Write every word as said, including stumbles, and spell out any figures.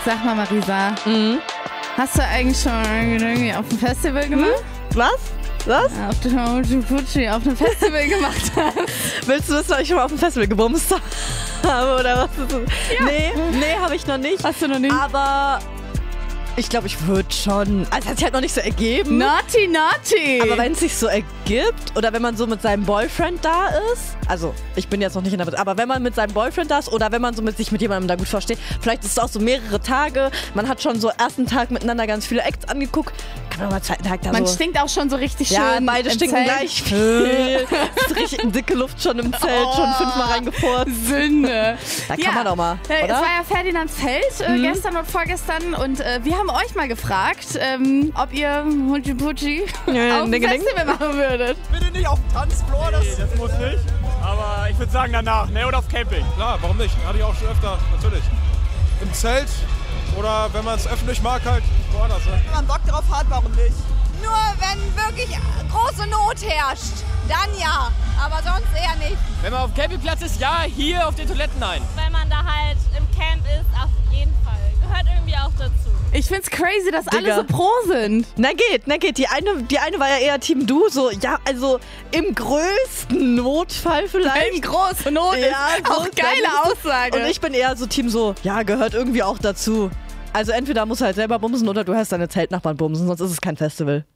Sag mal, Marisa, Mhm. hast du eigentlich schon irgendwie auf dem Festival gemacht? Was? Was? Ja, auf dem Hutschi auf dem Festival gemacht hast? Willst du wissen, ob ich schon mal auf dem Festival gebumst habe oder was? Ja. Nee, nee, habe ich noch nicht. Hast du noch nicht? Aber ich glaube, ich würde schon. Also, es hat sich halt noch nicht so ergeben. Naughty, naughty. Aber wenn es sich so ergibt oder wenn man so mit seinem Boyfriend da ist, also ich bin jetzt noch nicht in der Beziehung, aber wenn man mit seinem Boyfriend da ist oder wenn man so mit sich mit jemandem da gut versteht, vielleicht ist es auch so mehrere Tage, man hat schon so ersten Tag miteinander ganz viele Acts angeguckt, kann man mal zweiten Tag da Man so... stinkt auch schon so richtig schön. Ja, beide im stinken Zelt. gleich viel. Es ist richtig dicke Luft schon im Zelt, Oh. schon fünfmal reingefurzt. Sünde. Da kann man doch mal, äh, oder? Es war ja Ferdinands Feld äh, Mhm. gestern und vorgestern und äh, wir haben euch mal gefragt, ähm, ob ihr Hutschi Putschi Ja, auf dem Ding, Ding. Festival machen würdet. Bitte nicht auf dem Tanzfloor, das, nee, das muss nicht. Aber ich würde sagen danach, ne? Oder auf Camping. Klar, warum nicht? Hatte ich auch schon öfter, natürlich. Im Zelt oder wenn man es öffentlich mag, halt woanders. Ne? Wenn man Bock drauf hat, warum nicht? Nur wenn wirklich große Not herrscht, dann ja, aber sonst eher nicht. Wenn man auf dem Campingplatz ist, ja, hier auf den Toiletten nein. Wenn man da halt im Camp ist, auf jeden Fall. Gehört irgendwie auch dazu. Ich find's crazy, dass Digga. alle so pro sind. Na geht, na geht. Die eine, die eine war ja eher Team Du, so, ja, also im größten Notfall vielleicht. Wenn große Not Ja, ist. Auch groß, geile dann ist es- Aussage. Und ich bin eher so Team so, ja, gehört irgendwie auch dazu. Also entweder musst du halt selber bumsen oder du hast deine Zeltnachbarn bumsen, sonst ist es kein Festival.